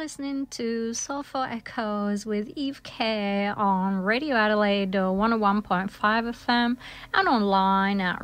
listening to Soulful Echoes with Eve K on Radio Adelaide 101.5 FM and online at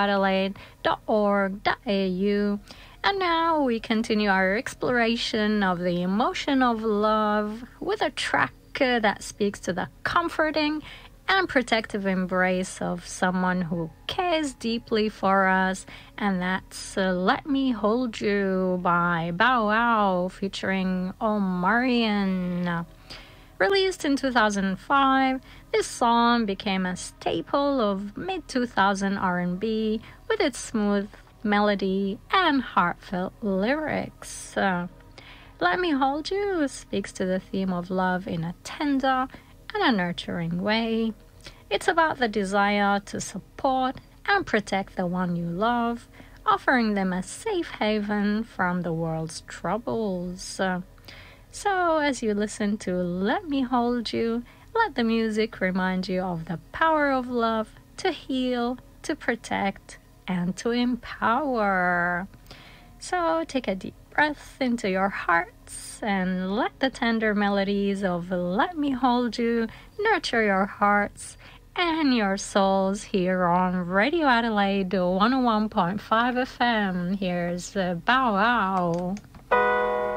radioadelaide.org.au. And now we continue our exploration of the emotion of love with a track that speaks to the comforting and protective embrace of someone who cares deeply for us, and that's Let Me Hold You by Bow Wow featuring Omarion. Released in 2005, this song became a staple of mid-2000 R&B with its smooth melody and heartfelt lyrics. Let Me Hold You speaks to the theme of love in a tender and a nurturing way. It's about the desire to support and protect the one you love, offering them a safe haven from the world's troubles. So as you listen to Let Me Hold You, let the music remind you of the power of love to heal, to protect, and to empower. So take a deep breath into your hearts and let the tender melodies of Let Me Hold You nurture your hearts and your souls here on Radio Adelaide 101.5 FM. Here's Bow Wow.